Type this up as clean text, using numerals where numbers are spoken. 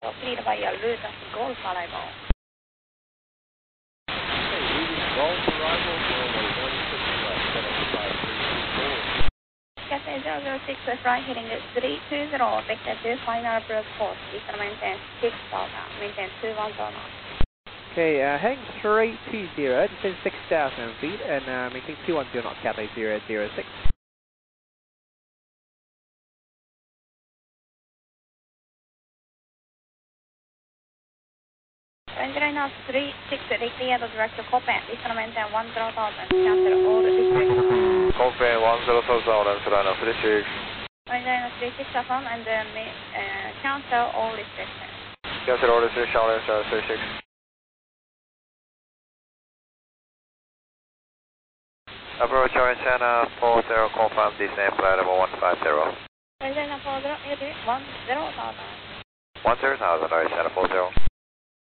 Proceed by your route of Golf arrival. Golf arrival, runway 16 left, 75334. Cathay 006 left right heading 320, vector to final approach course. Please maintain 6,000, maintain 210 knots. Okay, heading straight to 0, descend 6,000 feet, and maintain 210 knots, Cathay 006. Engine now 36, clear the direct to Copen. Please maintain 10,000, cancel all restrictions. Copen 10,000, Serrano 36. Engine 36 affirm and cancel all restrictions. Cancel all restrictions, Serrano 36. Approach Arizona 40, confirm descent flight level 150. Arizona 40, 10,000. 10,000, Arizona 40.